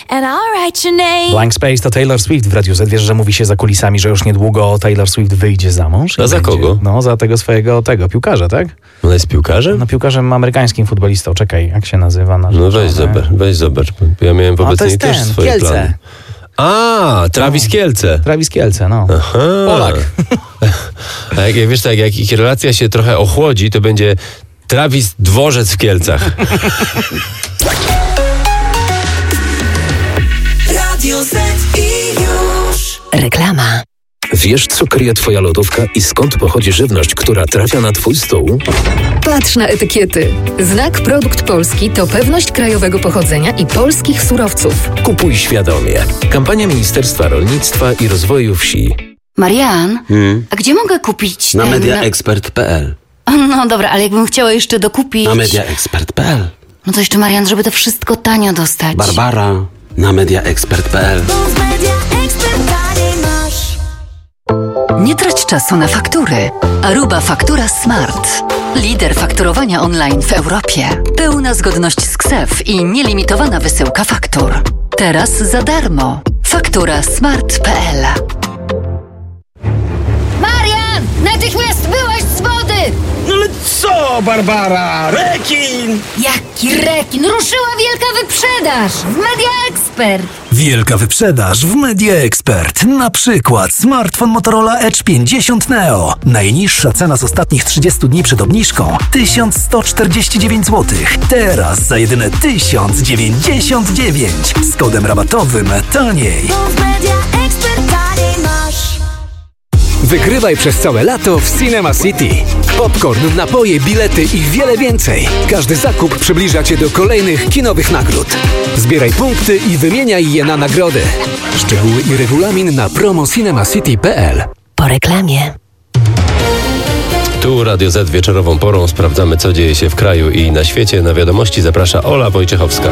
and I'll write your name. Blank Space to Taylor Swift w Radiu Z. Wiesz, że mówi się za kulisami, że już niedługo Taylor Swift wyjdzie za mąż? A za kogo? No, za tego swojego piłkarza, tak? Ona jest piłkarzem? No, piłkarzem amerykańskim futbolistą. Czekaj, jak się nazywa? No weź zobacz. Ja miałem wobec niej też swoje Kielce. plany. Travis Kielce. Travis Kielce, no. Aha. Polak. A jak wiesz, tak, jak ich relacja się trochę ochłodzi, to będzie Travis Dworzec w Kielcach. Radio Z i już. Reklama. Wiesz, co kryje twoja lodówka i skąd pochodzi żywność, która trafia na twój stół? Patrz na etykiety. Znak Produkt Polski to pewność krajowego pochodzenia i polskich surowców. Kupuj świadomie. Kampania Ministerstwa Rolnictwa i Rozwoju Wsi. Marian, a gdzie mogę kupić Na mediaexpert.pl. No dobra, ale jakbym chciała jeszcze dokupić... Na mediaexpert.pl. No to jeszcze, Marian, żeby to wszystko tanio dostać. Barbara, na mediaexpert.pl. Nie trać czasu na faktury. Aruba Faktura Smart. Lider fakturowania online w Europie. Pełna zgodność z KSEF i nielimitowana wysyłka faktur. Teraz za darmo. Fakturasmart.pl. Marian! Natychmiast wyłaź z wody! No ale co, Barbara? Rekin! Jaki rekin? Ruszyła wielka wyprzedaż w Media Expert. Wielka wyprzedaż w Media Expert. Na przykład smartfon Motorola Edge 50 Neo. Najniższa cena z ostatnich 30 dni przed obniżką 1149 zł. Teraz za jedyne 1099. Z kodem rabatowym taniej. Wygrywaj przez całe lato w Cinema City. Popcorn, napoje, bilety i wiele więcej. Każdy zakup przybliża Cię do kolejnych kinowych nagród. Zbieraj punkty i wymieniaj je na nagrody. Szczegóły i regulamin na promocinemacity.pl. Po reklamie. Tu Radio Z wieczorową porą sprawdzamy, co dzieje się w kraju i na świecie. Na wiadomości zaprasza Ola Wojciechowska.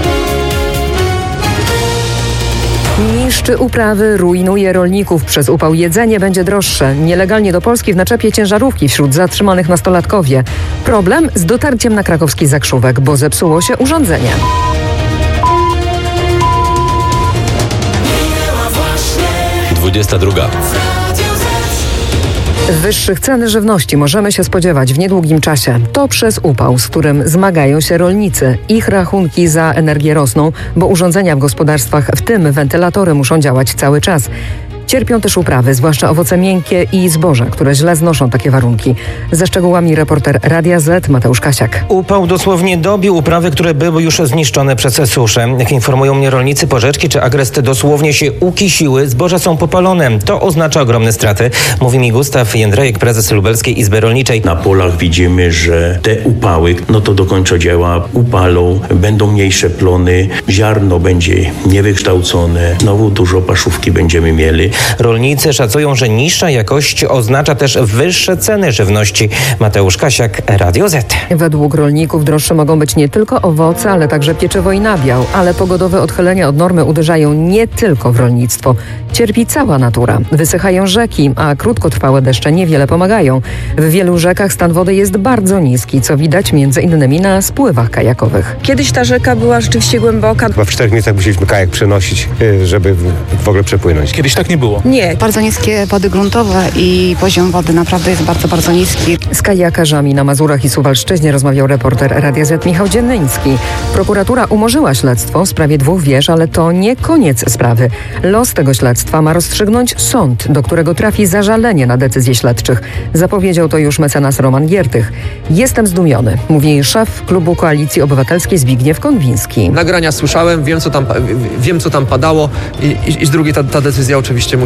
Niszczy uprawy, rujnuje rolników. Przez upał jedzenie będzie droższe. Nielegalnie do Polski w naczepie ciężarówki wśród zatrzymanych nastolatkowie. Problem z dotarciem na krakowski Zakrzówek, bo zepsuło się urządzenie. Dwudziesta druga. Wyższych cen żywności możemy się spodziewać w niedługim czasie. To przez upał, z którym zmagają się rolnicy. Ich rachunki za energię rosną, bo urządzenia w gospodarstwach, w tym wentylatory, muszą działać cały czas. Cierpią też uprawy, zwłaszcza owoce miękkie i zboże, które źle znoszą takie warunki. Ze szczegółami reporter Radia Z Mateusz Kasiak. Upał dosłownie dobił uprawy, które były już zniszczone przez suszę. Jak informują mnie rolnicy, porzeczki czy agresty dosłownie się ukisiły, zboża są popalone. To oznacza ogromne straty, mówi mi Gustaw Jędrajek, prezes Lubelskiej Izby Rolniczej. Na polach widzimy, że te upały, to do końca dzieła upalą, będą mniejsze plony, ziarno będzie niewykształcone, znowu dużo paszówki będziemy mieli. Rolnicy szacują, że niższa jakość oznacza też wyższe ceny żywności. Mateusz Kasiak, Radio Z. Według rolników droższe mogą być nie tylko owoce, ale także pieczywo i nabiał. Ale pogodowe odchylenia od normy uderzają nie tylko w rolnictwo. Cierpi cała natura. Wysychają rzeki, a krótkotrwałe deszcze niewiele pomagają. W wielu rzekach stan wody jest bardzo niski, co widać m.in. na spływach kajakowych. Kiedyś ta rzeka była rzeczywiście głęboka. Chyba w 4 miejscach musieliśmy kajak przenosić, żeby w ogóle przepłynąć. Kiedyś tak nie było. Nie. Bardzo niskie wody gruntowe i poziom wody naprawdę jest bardzo, bardzo niski. Z kajakarzami na Mazurach i Suwalszczyźnie rozmawiał reporter Radia Z Michał Dziennyński. Prokuratura umorzyła śledztwo w sprawie 2 wież, ale to nie koniec sprawy. Los tego śledztwa ma rozstrzygnąć sąd, do którego trafi zażalenie na decyzje śledczych. Zapowiedział to już mecenas Roman Giertych. Jestem zdumiony, mówi szef klubu Koalicji Obywatelskiej Zbigniew Konwiński. Nagrania słyszałem, wiem co tam padało i z drugiej ta decyzja oczywiście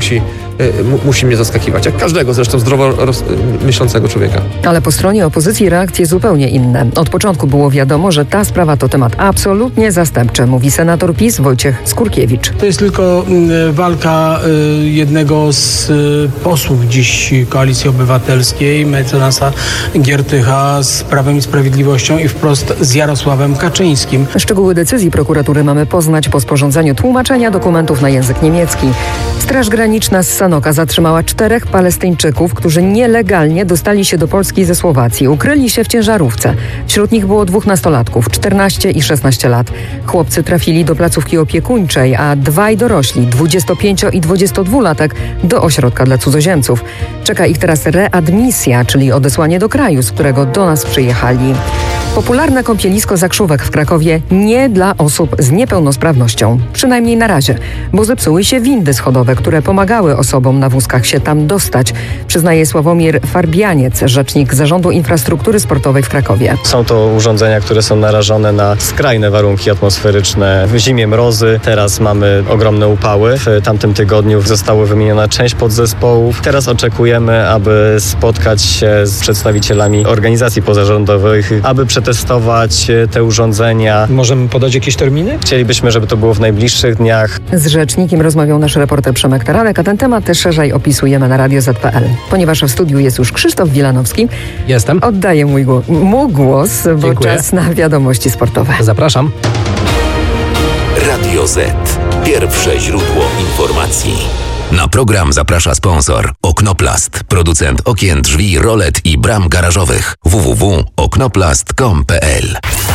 musi mnie zaskakiwać. Jak każdego zresztą zdrowo myślącego człowieka. Ale po stronie opozycji reakcje zupełnie inne. Od początku było wiadomo, że ta sprawa to temat absolutnie zastępczy, mówi senator PiS Wojciech Skurkiewicz. To jest tylko walka jednego z posłów dziś Koalicji Obywatelskiej, mecenasa Giertycha z Prawem i Sprawiedliwością i wprost z Jarosławem Kaczyńskim. Szczegóły decyzji prokuratury mamy poznać po sporządzeniu tłumaczenia dokumentów na język niemiecki. Straż Graniczna graniczna z Sanoka zatrzymała 4 Palestyńczyków, którzy nielegalnie dostali się do Polski ze Słowacji. Ukryli się w ciężarówce. Wśród nich było 2 nastolatków, 14 i 16 lat. Chłopcy trafili do placówki opiekuńczej, a 2 dorośli, 25 i 22-latek, do ośrodka dla cudzoziemców. Czeka ich teraz readmisja, czyli odesłanie do kraju, z którego do nas przyjechali. Popularne kąpielisko Zakrzówek w Krakowie nie dla osób z niepełnosprawnością. Przynajmniej na razie, bo zepsuły się windy schodowe, które pomagały osobom na wózkach się tam dostać, przyznaje Sławomir Farbianiec, rzecznik Zarządu Infrastruktury Sportowej w Krakowie. Są to urządzenia, które są narażone na skrajne warunki atmosferyczne. W zimie mrozy, teraz mamy ogromne upały. W tamtym tygodniu została wymieniona część podzespołów. Teraz oczekujemy, aby spotkać się z przedstawicielami organizacji pozarządowych, aby przetestować te urządzenia. Możemy podać jakieś terminy? Chcielibyśmy, żeby to było w najbliższych dniach. Z rzecznikiem rozmawiał nasz reporter Przemek Taranek, a ten temat też szerzej opisujemy na Radio Z.pl. Ponieważ w studiu jest już Krzysztof Wilanowski. Jestem. Oddaję mu głos, bo Dziękuję. czas na wiadomości sportowe. Zapraszam. Radio Z. Pierwsze źródło informacji. Na program zaprasza sponsor Oknoplast, producent okien, drzwi, rolet i bram garażowych. www.oknoplast.com.pl.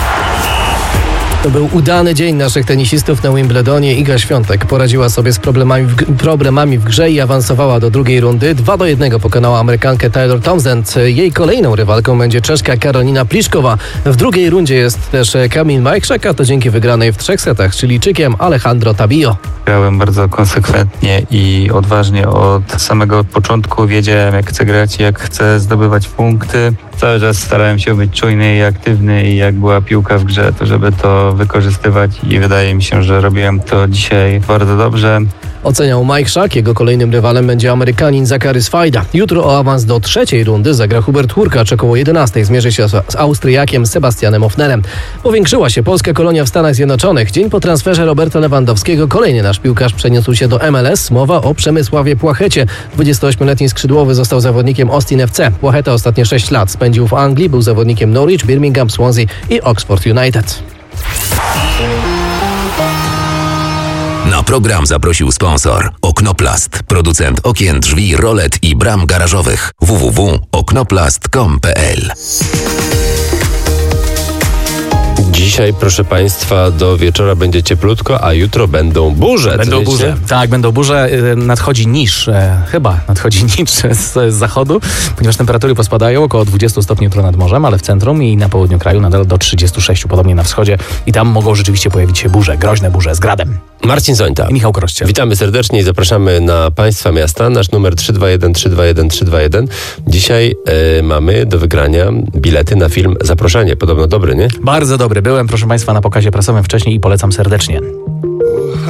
To był udany dzień naszych tenisistów na Wimbledonie. Iga Świątek poradziła sobie z problemami w grze i awansowała do drugiej rundy. 2-1 pokonała Amerykankę Taylor Townsend. Jej kolejną rywalką będzie Czeszka Karolina Pliszkowa. W drugiej rundzie jest też Kamil Majchrzak, a to dzięki wygranej w 3 setach z Chilijczykiem Alejandro Tabillo. Grałem bardzo konsekwentnie i odważnie od samego początku. Wiedziałem, jak chcę grać i jak chcę zdobywać punkty. Cały czas starałem się być czujny i aktywny i jak była piłka w grze, to żeby to wykorzystywać i wydaje mi się, że robiłem to dzisiaj bardzo dobrze. Oceniał Majchrzak. Jego kolejnym rywalem będzie Amerykanin Zachary Swajda. Jutro o awans do 3. rundy zagra Hubert Hurkacz. Około 11 zmierzy się z Austriakiem Sebastianem Hofnerem. Powiększyła się polska kolonia w Stanach Zjednoczonych. Dzień po transferze Roberta Lewandowskiego kolejny nasz piłkarz przeniósł się do MLS. Mowa o Przemysławie Płachecie. 28-letni skrzydłowy został zawodnikiem Austin FC. Płacheta ostatnie 6 lat spędził w Anglii. Był zawodnikiem Norwich, Birmingham, Swansea i Oxford United. Na program zaprosił sponsor Oknoplast, producent okien, drzwi, rolet i bram garażowych. www.oknoplast.com.pl. Dzisiaj, proszę Państwa, do wieczora będzie cieplutko, a jutro będą burze. Będą burze. Tak, będą burze. Nadchodzi niż, chyba nadchodzi niż z zachodu, ponieważ temperatury pospadają około 20 stopni jutro nad morzem, ale w centrum i na południu kraju nadal do 36, podobnie na wschodzie. I tam mogą rzeczywiście pojawić się burze, groźne burze z gradem. Marcin Zońta i Michał Krościel. Witamy serdecznie i zapraszamy na Państwa miasta. Nasz numer 321-321-321. Dzisiaj mamy do wygrania bilety na film Zaproszenie. Podobno dobry, nie? Bardzo dobry. Byłem, proszę Państwa, na pokazie prasowym wcześniej i polecam serdecznie.